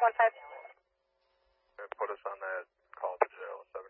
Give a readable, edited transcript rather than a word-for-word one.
515. Put us on that call to jail,